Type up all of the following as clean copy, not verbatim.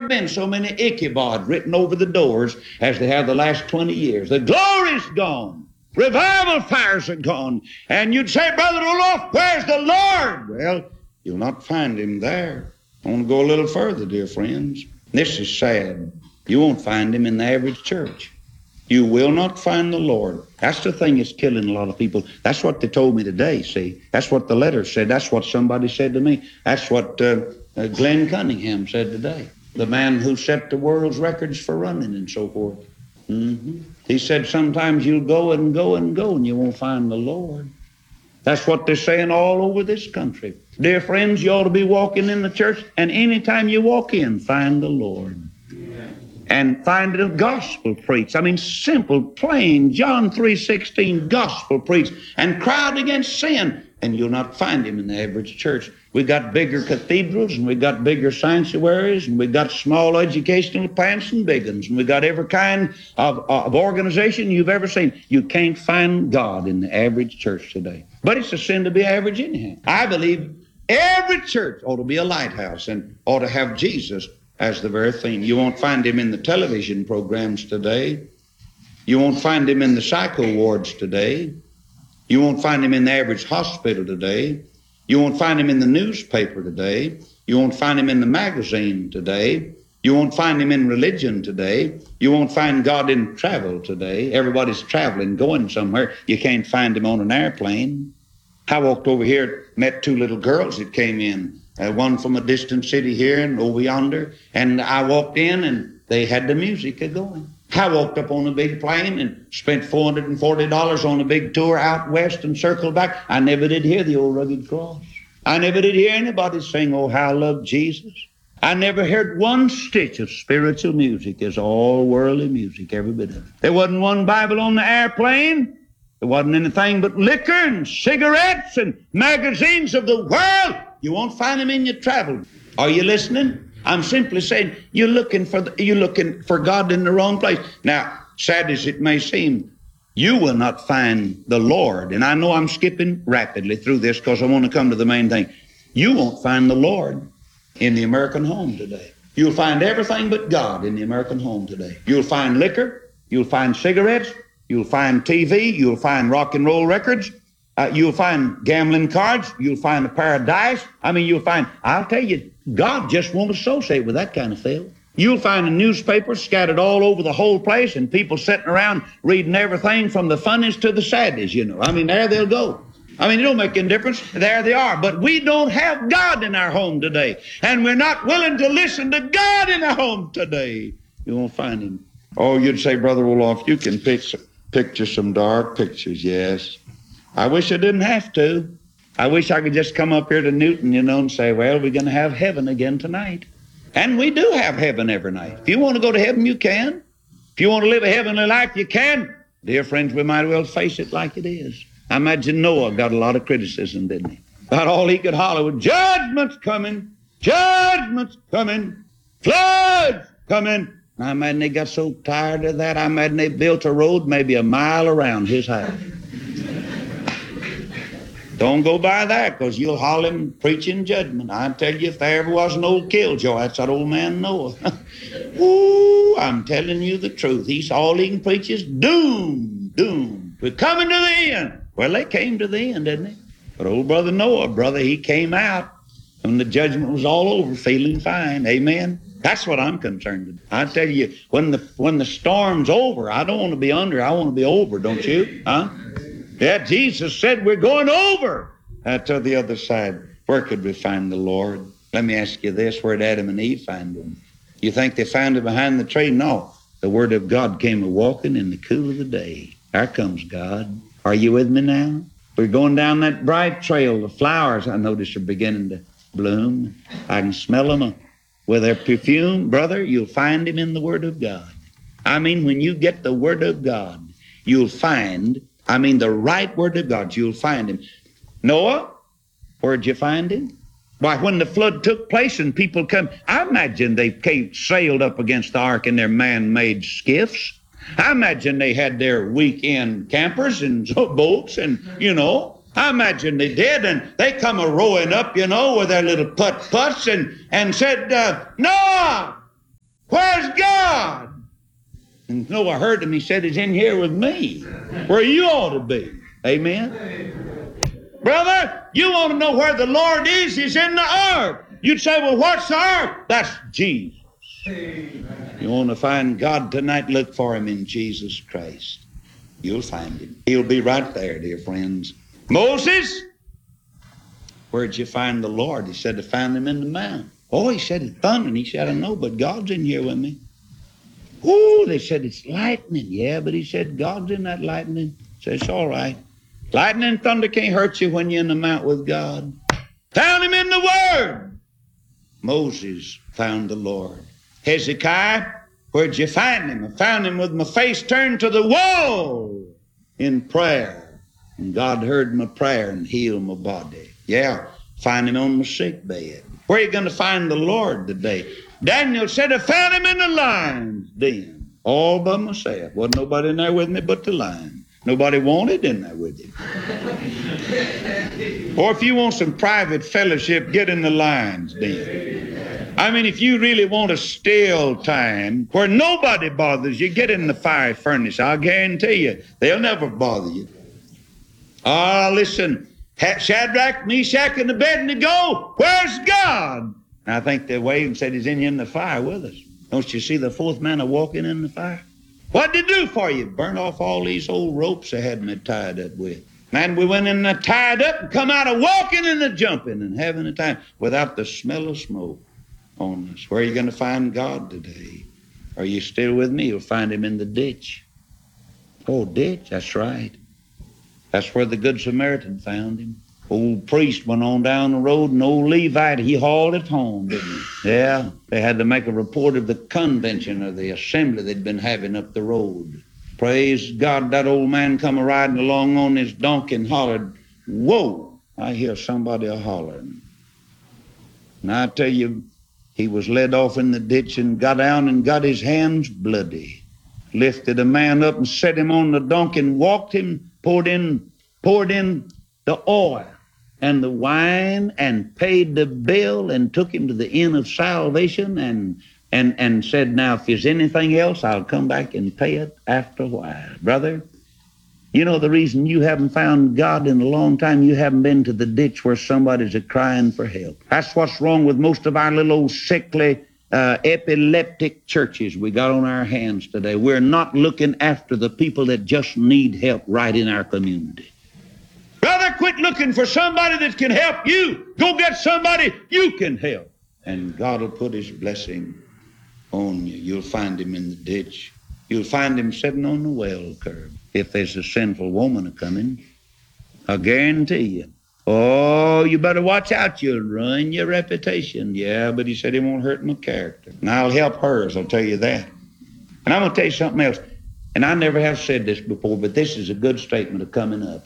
been so many Ichabod written over the doors as they have the last 20 years. The glory's gone. Revival fires are gone. And you'd say, Brother Roloff, where's the Lord? Well, you'll not find him there. I want to go a little further, dear friends. This is sad. You won't find him in the average church. You will not find the Lord. That's the thing that's killing a lot of people. That's what they told me today, see. That's what the letter said. That's what somebody said to me. That's what Glenn Cunningham said today. The man who set the world's records for running and so forth. He said sometimes you'll go and go and go and you won't find the Lord. That's what they're saying all over this country. Dear friends, you ought to be walking in the church, and anytime you walk in, find the Lord. And find the gospel preached. I mean, simple, plain, John 3:16 gospel preached, and crowd against sin. And you'll not find him in the average church. We got bigger cathedrals, and we got bigger sanctuaries, and we got small educational plants and big ones, and we got every kind of organization you've ever seen. You can't find God in the average church today. But it's a sin to be average anyhow. I believe every church ought to be a lighthouse and ought to have Jesus as the very thing. You won't find him in the television programs today. You won't find him in the psycho wards today. You won't find him in the average hospital today. You won't find him in the newspaper today. You won't find him in the magazine today. You won't find him in religion today. You won't find God in travel today. Everybody's traveling, going somewhere. You can't find him on an airplane. I walked over here, met two little girls that came in. One from a distant city here and over yonder. And I walked in and they had the music going. I walked up on a big plane and spent $440 on a big tour out west and circled back. I never did hear the old rugged cross. I never did hear anybody sing, "Oh, how I love Jesus." I never heard one stitch of spiritual music. It's all worldly music, every bit of it. There wasn't one Bible on the airplane. There wasn't anything but liquor and cigarettes and magazines of the world. You won't find them in your travel. Are you listening? I'm simply saying you're looking for God in the wrong place. Now, sad as it may seem, you will not find the Lord. And I know I'm skipping rapidly through this because I want to come to the main thing. You won't find the Lord in the American home today. You'll find everything but God in the American home today. You'll find liquor. You'll find cigarettes. You'll find TV. You'll find rock and roll records. You'll find gambling cards. You'll find a paradise. I'll tell you, God just won't associate with that kind of filth. You'll find a newspaper scattered all over the whole place and people sitting around reading everything from the funniest to the saddest, there they'll go. It don't make any difference. There they are. But we don't have God in our home today. And we're not willing to listen to God in our home today. You won't find him. Oh, you'd say, Brother Roloff, you can picture some dark pictures, yes. I wish I didn't have to. I wish I could just come up here to Newton, and say, well, we're going to have heaven again tonight. And we do have heaven every night. If you want to go to heaven, you can. If you want to live a heavenly life, you can. Dear friends, we might as well face it like it is. I imagine Noah got a lot of criticism, didn't he? About all he could holler was, judgment's coming, floods coming. I imagine they got so tired of that. I imagine they built a road maybe a mile around his house. Don't go by that, because you'll haul him preaching judgment. I tell you, if there ever was an old killjoy, that's that old man Noah. Ooh, I'm telling you the truth. All he can preach is doom, doom. We're coming to the end. Well, they came to the end, didn't they? But old brother Noah, he came out when the judgment was all over, feeling fine. Amen? That's what I'm concerned with. I tell you, when the storm's over, I don't want to be under, I want to be over, don't you? Huh? Yeah, Jesus said we're going over to the other side. Where could we find the Lord? Let me ask you this, where did Adam and Eve find him? You think they found him behind the tree? No. The Word of God came a-walking in the cool of the day. Here comes God. Are you with me now? We're going down that bright trail. The flowers, I notice, are beginning to bloom. I can smell them with their perfume. Brother, you'll find him in the Word of God. When you get the Word of God, you'll find the right Word of God, you'll find him. Noah, where'd you find him? Why, when the flood took place and people come, I imagine they sailed up against the ark in their man-made skiffs. I imagine they had their weekend campers and boats and, I imagine they did. And they come a-rowing up, with their little putt-putts and said, Noah, And Noah heard him. He said, he's in here with me, where you ought to be. Amen? Brother, you want to know where the Lord is? He's in the ark. You'd say, well, what's the ark? That's Jesus. You want to find God tonight? Look for him in Jesus Christ. You'll find him. He'll be right there, dear friends. Moses, where'd you find the Lord? He said, I found him in the mount. Oh, he said, it's thunder. And he said, I know, but God's in here with me. Oh, they said, it's lightning. Yeah, but he said, God's in that lightning. He said, it's all right. Lightning and thunder can't hurt you when you're in the mount with God. Found him in the Word. Moses found the Lord. Hezekiah, where'd you find him? I found him with my face turned to the wall in prayer. And God heard my prayer and healed my body. Yeah, find him on my sick bed. Where are you going to find the Lord today? Daniel said, I found him in the lion's den, all by myself. Wasn't nobody in there with me but the lion. Nobody wanted in there with him. Or if you want some private fellowship, get in the lion's den. I mean, if you really want a still time where nobody bothers you, get in the fire furnace. I'll guarantee you, they'll never bother you. Ah, listen, Shadrach, Meshach, and Abednego, where's God? And I think they waved and said, he's in the fire with us. Don't you see the fourth man walking in the fire? What did he do for you? Burn off all these old ropes they had me tied up with. Man, we went in there tied up and come out of walking and a jumping and having a time without the smell of smoke on us. Where are you going to find God today? Are you still with me? You'll find him in the ditch. Oh, ditch, that's right. That's where the Good Samaritan found him. Old priest went on down the road, and old Levite, he hauled it home, didn't he? Yeah, they had to make a report of the convention or the assembly they'd been having up the road. Praise God, that old man come a-riding along on his donkey and hollered, whoa, I hear somebody a-hollering. And I tell you, he was led off in the ditch and got down and got his hands bloody. Lifted a man up and set him on the donkey and walked him, poured in the oil and the wine and paid the bill and took him to the inn of salvation and said, now, if there's anything else, I'll come back and pay it after a while. Brother, you know the reason you haven't found God in a long time? You haven't been to the ditch where somebody's a-crying for help. That's what's wrong with most of our little old sickly, epileptic churches we got on our hands today. We're not looking after the people that just need help right in our community. Brother, quit looking for somebody that can help you. Go get somebody you can help. And God will put his blessing on you. You'll find him in the ditch. You'll find him sitting on the well curb. If there's a sinful woman a-coming, I guarantee you. Oh, you better watch out. You'll ruin your reputation. Yeah, but he said he won't hurt my character. And I'll help hers, I'll tell you that. And I'm going to tell you something else. And I never have said this before, but this is a good statement of coming up.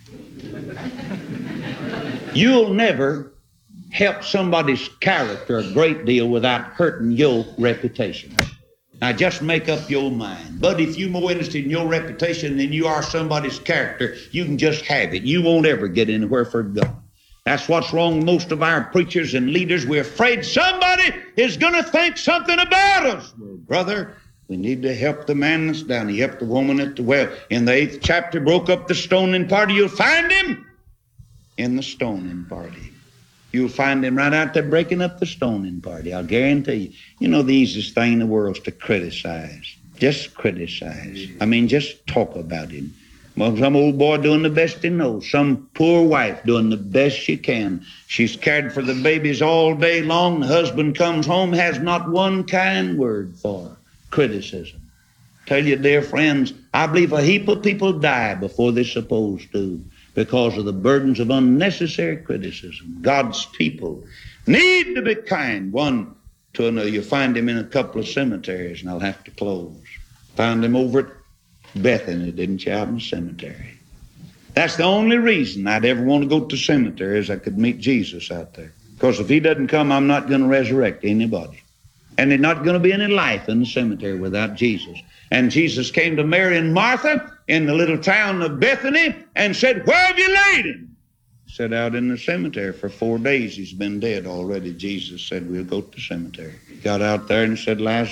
You'll never help somebody's character a great deal without hurting your reputation. Now just make up your mind. But if you're more interested in your reputation than you are somebody's character, you can just have it. You won't ever get anywhere for God. That's what's wrong with most of our preachers and leaders. We're afraid somebody is going to think something about us. Well, brother, we need to help the man that's down. He helped the woman at the well. In the 8th chapter, broke up the stoning party. You'll find him in the stoning party. You'll find him right out there breaking up the stoning party. I'll guarantee you. You know, the easiest thing in the world is to criticize. Just criticize. I mean, just talk about him. Well, some old boy doing the best he knows. Some poor wife doing the best she can. She's cared for the babies all day long. The husband comes home, has not one kind word for her. Criticism. Tell you, dear friends, I believe a heap of people die before they're supposed to because of the burdens of unnecessary criticism. God's people need to be kind one to another. You'll find him in a couple of cemeteries, and I'll have to close. Found him over at Bethany, didn't you, out in the cemetery. That's the only reason I'd ever want to go to cemetery is I could meet Jesus out there. Because if he doesn't come, I'm not going to resurrect anybody. And there's not going to be any life in the cemetery without Jesus. And Jesus came to Mary and Martha in the little town of Bethany and said, where have you laid him? He said, out in the cemetery. For 4 days he's been dead already. Jesus said, we'll go to the cemetery. He got out there and said, Lazarus,